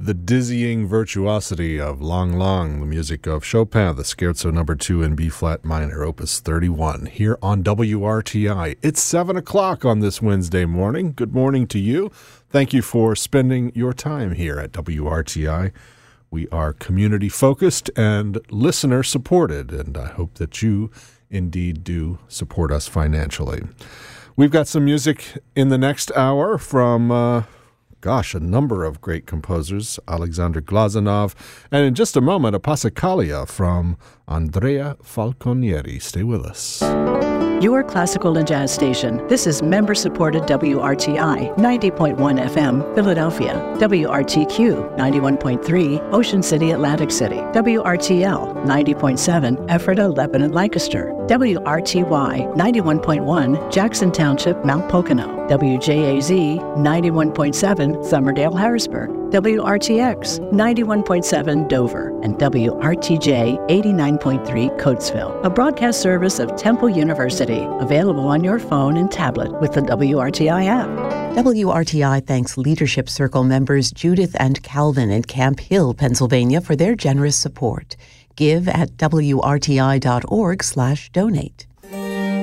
the dizzying virtuosity of Lang Lang, the music of Chopin, the Scherzo No. 2 in B-flat minor, Opus 31, here on WRTI. It's 7 o'clock on this Wednesday morning. Good morning to you. Thank you for spending your time here at WRTI. We are community-focused and listener-supported, and I hope that you indeed do support us financially. We've got some music in the next hour from, a number of great composers, Alexander Glazunov, and in just a moment, a Passacaglia from Andrea Falconieri. Stay with us. Your classical and jazz station. This is member-supported WRTI 90.1 FM, Philadelphia. WRTQ 91.3, Ocean City, Atlantic City. WRTL 90.7, Ephrata, Lebanon, Lancaster. WRTY 91.1, Jackson Township, Mount Pocono. WJAZ 91.7, Somerdale, Harrisburg. WRTX 91.7, Dover. And WRTJ 89.3, Coatesville. A broadcast service of Temple University. Available on your phone and tablet with the WRTI app. WRTI thanks Leadership Circle members Judith and Calvin in Camp Hill, Pennsylvania for their generous support. Give at WRTI.org/donate.